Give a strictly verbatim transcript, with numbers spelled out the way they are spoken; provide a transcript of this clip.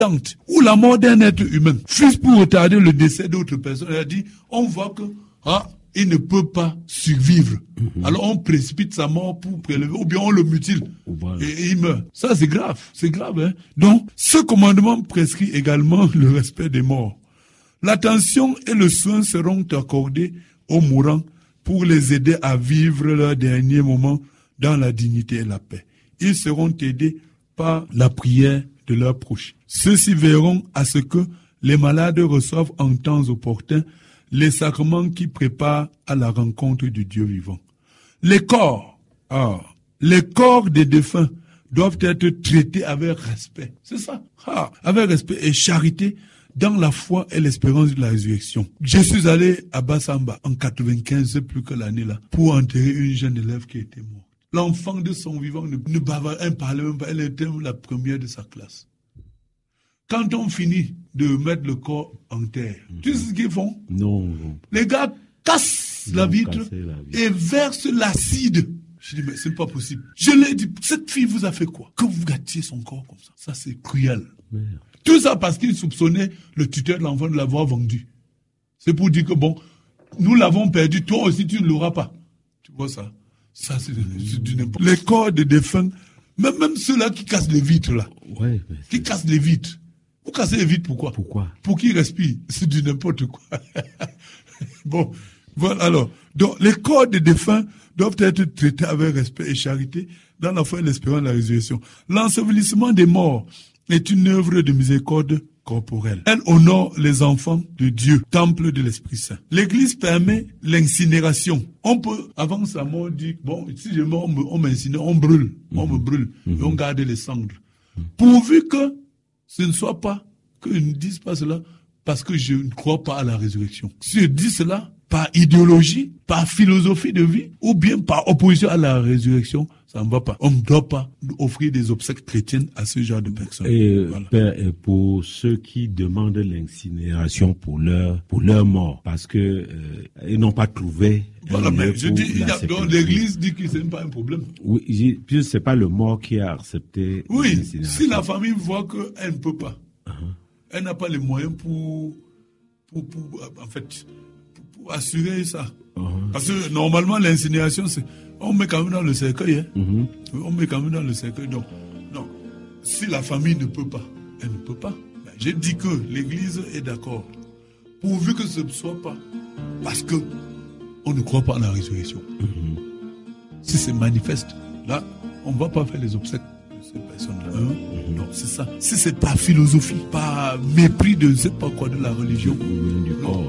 ou la mort d'un être humain, juste pour retarder le décès d'autres personnes. Elle a dit, on voit que ah, il ne peut pas survivre. Mm-hmm. Alors on précipite sa mort pour prélever, ou bien on le mutile voilà. et, et il meurt. Ça c'est grave, c'est grave. Hein? Donc ce commandement prescrit également le respect des morts. L'attention et le soin seront accordés aux mourants pour les aider à vivre leurs derniers moments dans la dignité et la paix. Ils seront aidés par la prière de leurs proches. Ceux-ci verront à ce que les malades reçoivent en temps opportun les sacrements qui préparent à la rencontre du Dieu vivant. Les corps, ah, les corps des défunts doivent être traités avec respect. C'est ça, ah, avec respect et charité dans la foi et l'espérance de la résurrection. Je suis allé à Bassamba en quatre-vingt-quinze, plus que l'année là, pour enterrer une jeune élève qui était morte. L'enfant de son vivant ne, ne bavardait, elle ne parlait même pas, elle était la première de sa classe. Quand on finit de mettre le corps en terre, mmh. tu sais ce qu'ils font? Non, non. Les gars cassent la vitre, la vitre et versent l'acide. Je dis, mais c'est pas possible. Je lui ai dit, cette fille vous a fait quoi? Que vous gâtiez son corps comme ça. Ça, c'est cruel. Merde. Tout ça parce qu'il soupçonnait le tuteur de l'enfant de l'avoir vendu. C'est pour dire que bon, nous l'avons perdu, toi aussi tu ne l'auras pas. Tu vois ça? Ça, c'est, c'est du n'importe quoi. Les corps des défunts, même, même ceux-là qui cassent les vitres, là. Ouais, mais qui cassent les vitres. Vous cassez les vitres, pourquoi? Pourquoi? Pour qu'ils respirent. C'est du n'importe quoi. Bon, voilà alors. Donc, les corps des défunts doivent être traités avec respect et charité dans la foi et l'espérance de la résurrection. L'ensevelissement des morts est une œuvre de miséricorde corporelle. Elle honore les enfants de Dieu, temple de l'Esprit Saint. L'Église permet l'incinération. On peut, avant sa mort, dire, bon, si je meurs, on m'incinère, on brûle, mmh. on me brûle, mmh. et on garde les cendres. Mmh. Pourvu que ce ne soit pas, que je ne dise pas cela, parce que je ne crois pas à la résurrection. Si je dis cela, par idéologie, par philosophie de vie, ou bien par opposition à la résurrection, ça ne va pas. On ne doit pas offrir des obsèques chrétiennes à ce genre de personnes. Et, voilà. Père, et pour ceux qui demandent l'incinération pour leur pour leur mort, parce que euh, ils n'ont pas trouvé. Voilà, mais je dis, il y a, donc, l'Église dit que ce n'est pas un problème. Oui, puis c'est pas le mort qui a accepté. Oui, si la famille voit qu'elle ne peut pas, uh-huh. elle n'a pas les moyens pour, pour, pour en fait. Pour assurer ça. Uh-huh. Parce que normalement, l'incinération, c'est, on met quand même dans le cercueil. Hein. Uh-huh. On met quand même dans le cercueil. Donc, non. Si la famille ne peut pas, elle ne peut pas. Ben, j'ai dit que l'Église est d'accord. Pourvu que ce ne soit pas. Parce que on ne croit pas à la résurrection. Uh-huh. Si c'est manifeste, là, on ne va pas faire les obsèques de ces personnes-là. Hein? Uh-huh. Non, c'est ça. Si c'est par philosophie, par mépris de je ne sais pas quoi de la religion, uh-huh. du corps.